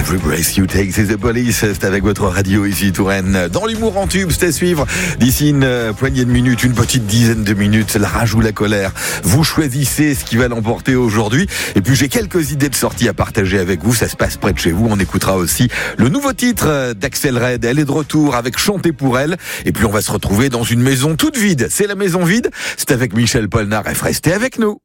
Every Breath You Take, c'est The Police, c'est avec votre radio ici Touraine. Dans l'humour en tube, c'est à suivre. D'ici une poignée de minutes, une petite dizaine de minutes, la rage ou la colère. Vous choisissez ce qui va l'emporter aujourd'hui. Et puis j'ai quelques idées de sortie à partager avec vous. Ça se passe près de chez vous. On écoutera aussi le nouveau titre d'Axel Red. Elle est de retour avec Chanter pour elle. Et puis on va se retrouver dans une maison toute vide. C'est la maison vide. C'est avec Michel Polnareff. Restez avec nous.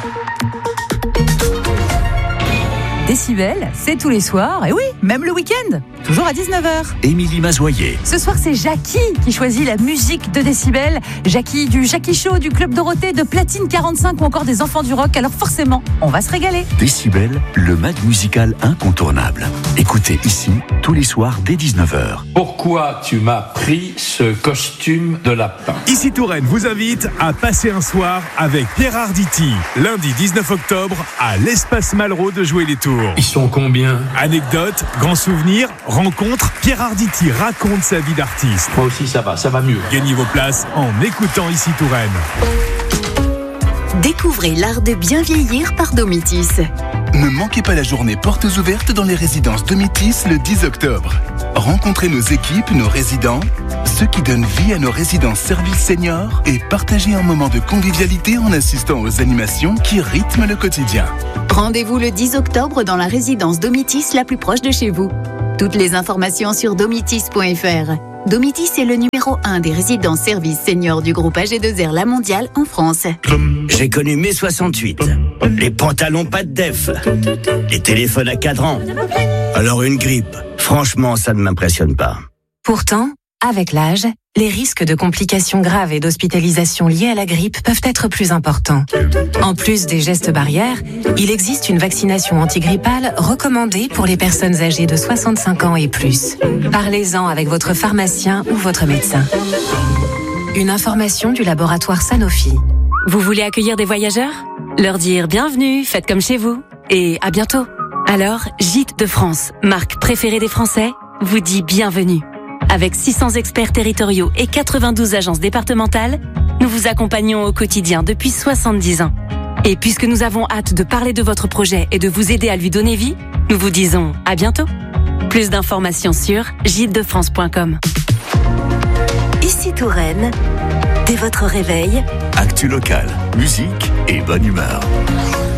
Décibel, c'est tous les soirs, et oui, même le week-end, toujours à 19h. Émilie Mazoyer. Ce soir, c'est Jackie qui choisit la musique de Décibel. Jackie du Jackie Show, du Club Dorothée, de Platine 45 ou encore des Enfants du Rock. Alors forcément, on va se régaler. Décibel, le mag musical incontournable. Écoutez ici, tous les soirs dès 19h. Pourquoi tu m'as pris ce costume de lapin ? Ici Touraine vous invite à passer un soir avec Pierre Arditi. Lundi 19 octobre à l'Espace Malraux de Jouer-les-Tours. Ils sont combien ? Anecdotes, grands souvenirs, rencontres, Pierre Arditi raconte sa vie d'artiste. Moi aussi ça va mieux. Gagnez vos places en écoutant ici Touraine. Découvrez l'art de bien vieillir par Domitis. Ne manquez pas la journée portes ouvertes dans les résidences Domitis le 10 octobre. Rencontrez nos équipes, nos résidents, ceux qui donnent vie à nos résidences services seniors et partagez un moment de convivialité en assistant aux animations qui rythment le quotidien. Rendez-vous le 10 octobre dans la résidence Domitis la plus proche de chez vous. Toutes les informations sur domitis.fr. Domitis est le numéro 1 des résidences services seniors du groupe AG2R La Mondiale en France. J'ai connu mai 68. Les pantalons pas de def. Les téléphones à cadran. Alors une grippe. Franchement, ça ne m'impressionne pas. Pourtant, avec l'âge, les risques de complications graves et d'hospitalisation liées à la grippe peuvent être plus importants. En plus des gestes barrières, il existe une vaccination antigrippale recommandée pour les personnes âgées de 65 ans et plus. Parlez-en avec votre pharmacien ou votre médecin. Une information du laboratoire Sanofi. Vous voulez accueillir des voyageurs ? Leur dire bienvenue, faites comme chez vous et à bientôt. Alors, Gîtes de France, marque préférée des Français, vous dit bienvenue. Avec 600 experts territoriaux et 92 agences départementales, nous vous accompagnons au quotidien depuis 70 ans. Et puisque nous avons hâte de parler de votre projet et de vous aider à lui donner vie, nous vous disons à bientôt. Plus d'informations sur gîtesdefrance.com. Ici Touraine, dès votre réveil, Actu local, musique et bonne humeur.